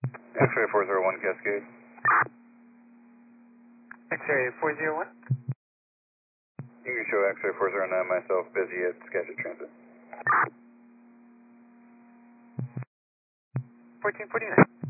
X-ray 401 Cascade. X-ray 401. You can show X-ray 409 myself, busy at Skagit Transit. 1449.